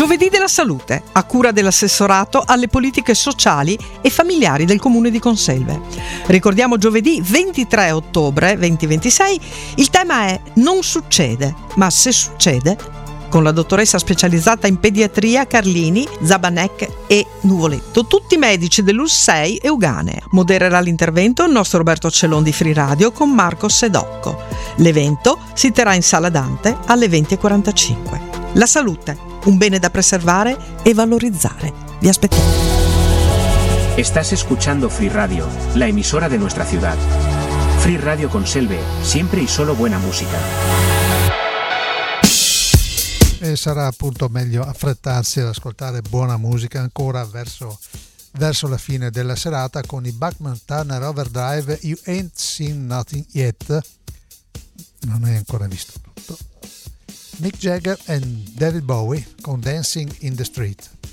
Giovedì della salute, a cura dell'assessorato alle politiche sociali e familiari del comune di Conselve. Ricordiamo giovedì 23 ottobre 2026, il tema è Non succede, ma se succede, con la dottoressa specializzata in pediatria Carlini, Zabanec e Nuvoletto, tutti medici dell'US6 Euganea. Modererà l'intervento il nostro Roberto Cellon di Free Radio con Marco Sedocco. L'evento si terrà in Sala Dante alle 20:45. La salute, un bene da preservare e valorizzare. Vi aspettiamo. Estás escuchando Free Radio, la emisora de nuestra ciudad. Free Radio Conselve, siempre y solo buena música. E sarà appunto meglio affrettarsi ad ascoltare buona musica ancora verso la fine della serata con i Bachman Turner Overdrive You Ain't Seen Nothing Yet. Non hai ancora visto tutto. Mick Jagger e David Bowie con Dancing in the Street.